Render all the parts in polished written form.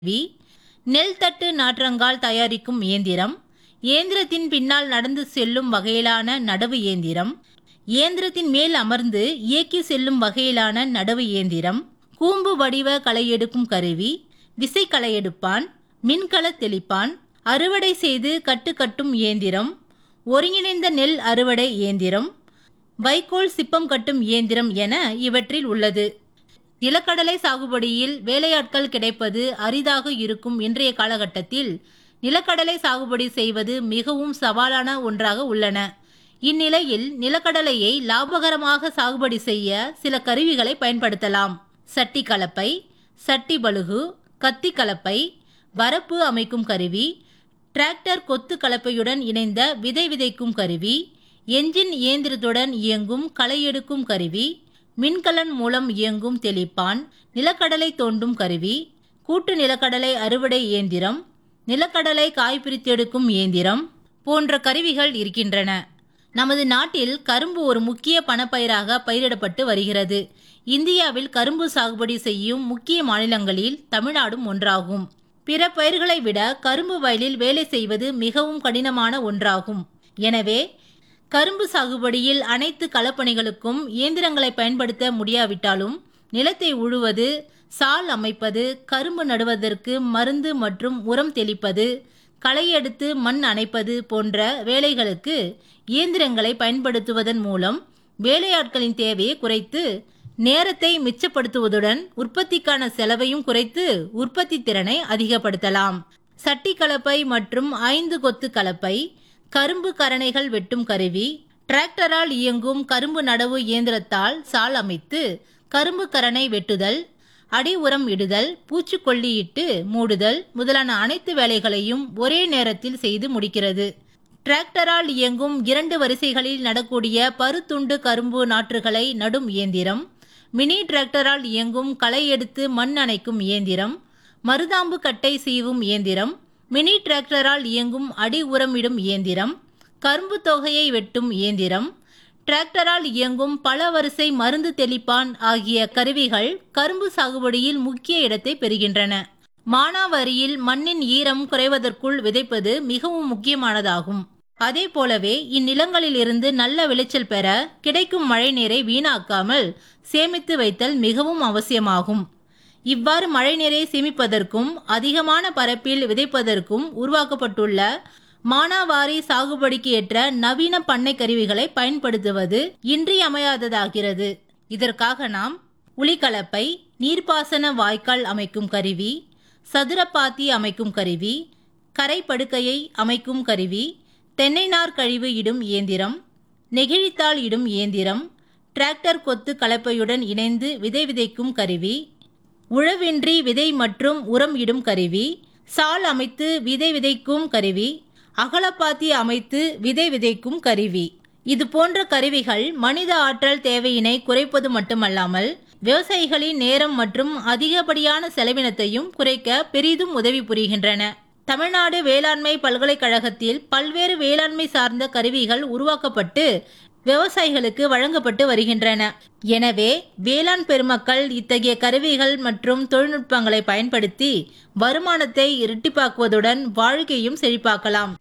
We நெல் தட்டு நாற்றங்கால் தயாரிக்கும் இயந்திரம், இயந்திரத்தின் பின்னால் நடந்து செல்லும் வகையிலான நடவு இயந்திரம், இயந்திரத்தின் மேல் அமர்ந்து இயக்கி செல்லும் வகையிலான நடவு இயந்திரம், கூம்பு வடிவ களை எடுக்கும் கருவி, விசை களை எடுப்பான், மின்கல தெளிப்பான், அறுவடை செய்து கட்டு கட்டும் இயந்திரம், ஒருங்கிணைந்த நெல் அறுவடை இயந்திரம், வைக்கோல் சிப்பம் கட்டும் இயந்திரம் என இவற்றில் உள்ளது. நிலக்கடலை சாகுபடியில் வேலையாட்கள் கிடைப்பது அரிதாக இருக்கும் இன்றைய காலகட்டத்தில் நிலக்கடலை சாகுபடி செய்வது மிகவும் சவாலான ஒன்றாக உள்ளன. இந்நிலையில் நிலக்கடலையை லாபகரமாக சாகுபடி செய்ய சில கருவிகளை பயன்படுத்தலாம். சட்டி கலப்பை, சட்டி பலுகு, கத்தி கலப்பை, வரப்பு அமைக்கும் கருவி, டிராக்டர் கொத்து கலப்பையுடன் இணைந்த விதை விதைக்கும் கருவி, என்ஜின் இயந்திரத்துடன் இயங்கும் களை எடுக்கும் கருவி, மின்கலன் மூலம் இயங்கும் தெளிப்பான், நிலக்கடலை தோண்டும் கருவி, கூட்டு நிலக்கடலை அறுவடை இயந்திரம், நிலக்கடலை காய் பிரித்தெடுக்கும் இயந்திரம் போன்ற கருவிகள் இருக்கின்றன. நமது நாட்டில் கரும்பு ஒரு முக்கிய பணப்பயிராக பயிரிடப்பட்டு வருகிறது. இந்தியாவில் கரும்பு சாகுபடி செய்யும் முக்கிய மாநிலங்களில் தமிழ்நாடும் ஒன்றாகும். பிற பயிர்களை விட கரும்பு வயலில் வேலை செய்வது மிகவும் கடினமான ஒன்றாகும். எனவே கரும்பு சாகுபடியில் அனைத்து களப்பணிகளுக்கும் இயந்திரங்களை பயன்படுத்த முடியாவிட்டாலும் நிலத்தை உழுவது, சால் அமைப்பது, கரும்பு நடுவதற்கு மருந்து மற்றும் உரம் தெளிப்பது, களை எடுத்து மண் அணைப்பது போன்ற வேலைகளுக்கு இயந்திரங்களை பயன்படுத்துவதன் மூலம் வேலையாட்களின் தேவையை குறைத்து நேரத்தை மிச்சப்படுத்துவதுடன் உற்பத்திக்கான செலவையும் குறைத்து உற்பத்தி திறனை அதிகப்படுத்தலாம். சட்டி கலப்பை மற்றும் 5 கொத்து கலப்பை, கரும்பு கரணைகள் வெட்டும் கருவி, டிராக்டரால் இயங்கும் கரும்பு நடவு இயந்திரத்தால் சால் அமைத்து கரும்பு கரணை வெட்டுதல், அடி உரம் இடுதல், பூச்சிக்கொல்லி இட்டு மூடுதல் முதலான அனைத்து வேலைகளையும் ஒரே நேரத்தில் செய்து முடிக்கிறது. டிராக்டரால் இயங்கும் 2 வரிசைகளில் நடக்கூடிய பருத்துண்டு கரும்பு நாற்றுகளை நடும் இயந்திரம், மினி டிராக்டரால் இயங்கும் களை எடுத்து மண் அணைக்கும் இயந்திரம், மருதாம்பு கட்டை சீவும் இயந்திரம், மினி டிராக்டரால் இயங்கும் அடி உரமிடும் இயந்திரம், கரும்பு தொகையை வெட்டும் இயந்திரம், டிராக்டரால் இயங்கும் பல வரிசை மருந்து தெளிப்பான் ஆகிய கருவிகள் கரும்பு சாகுபடியில் முக்கிய இடத்தை பெறுகின்றன. மானாவாரியில் மண்ணின் ஈரம் குறைவதற்குள் விதைப்பது மிகவும் முக்கியமானதாகும். அதே போலவே இந்நிலங்களில் இருந்து நல்ல விளைச்சல் பெற கிடைக்கும் மழை நீரை வீணாக்காமல் சேமித்து வைத்தல் மிகவும் அவசியமாகும். இவ்வாறு மழைநீரை சேமிப்பதற்கும் அதிகமான பரப்பில் விதைப்பதற்கும் உருவாக்கப்பட்டுள்ள மானாவாரி சாகுபடிக்கு ஏற்ற நவீன பண்ணை கருவிகளை பயன்படுத்துவது இன்றியமையாததாகிறது. இதற்காக நாம் உளிக்கலப்பை, நீர்ப்பாசன வாய்க்கால் அமைக்கும் கருவி, சதுரப்பாத்தி அமைக்கும் கருவி, கரை படுக்கையை அமைக்கும் கருவி, தென்னை நார் கழிவு இடும் இயந்திரம், நெகிழித்தாள் இடும் இயந்திரம், டிராக்டர் கொத்து கலப்பையுடன் இணைந்து விதை விதைக்கும் கருவி, உழவின்றி விதை மற்றும் உரம் இடும் கருவி, சால் அமைத்து விதை விதைக்கும் கருவி, அகலப்பாத்தி அமைத்து விதை விதைக்கும் கருவி, இது போன்ற கருவிகள் மனித ஆற்றல் தேவையினை குறைப்பது மட்டுமல்லாமல் விவசாயிகளின் நேரம் மற்றும் அதிகப்படியான செலவினத்தையும் குறைக்க பெரிதும் உதவி புரிகின்றன. தமிழ்நாடு வேளாண்மை பல்கலைக்கழகத்தில் பல்வேறு வேளாண்மை சார்ந்த கருவிகள் உருவாக்கப்பட்டு விவசாயிகளுக்கு வழங்கப்பட்டு வருகின்றன. எனவே வேளாண் பெருமக்கள் இத்தகைய கருவிகள் மற்றும் தொழில்நுட்பங்களை பயன்படுத்தி வருமானத்தை இரட்டிப்பாக்குவதுடன் வாழ்க்கையும் செழிப்பாக்கலாம்.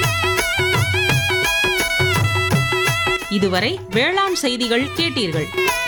இதுவரை வேளாண் செய்திகள் கேட்டீர்கள்.